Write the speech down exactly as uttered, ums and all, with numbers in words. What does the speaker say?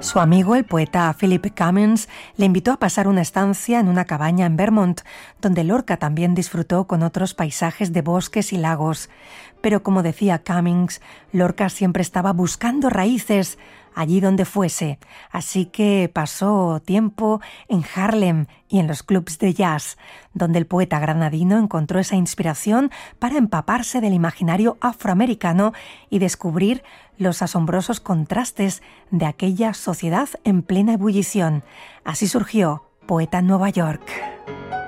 Su amigo, el poeta Philip Cummins, le invitó a pasar una estancia en una cabaña en Vermont, donde Lorca también disfrutó con otros paisajes de bosques y lagos. Pero como decía Cummins, Lorca siempre estaba buscando raíces, allí donde fuese, así que pasó tiempo en Harlem y en los clubs de jazz, donde el poeta granadino encontró esa inspiración para empaparse del imaginario afroamericano y descubrir los asombrosos contrastes de aquella sociedad en plena ebullición. Así surgió Poeta en Nueva York.